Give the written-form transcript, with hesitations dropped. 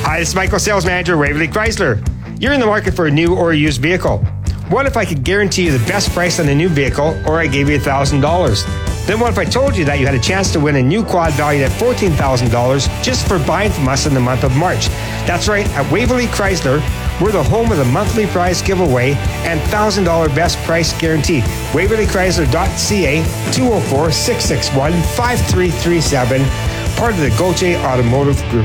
Hi, this is Michael, Sales Manager, Waverly Chrysler. You're in the market for a new or a used vehicle. What if I could guarantee you the best price on a new vehicle, or I gave you $1,000? Then what if I told you that you had a chance to win a new quad valued at $14,000 just for buying from us in the month of March? That's right, at Waverly Chrysler, we're the home of the monthly prize giveaway and $1,000 best price guarantee. WaverlyChrysler.ca, 204-661-5337, part of the Gauthier Automotive Group.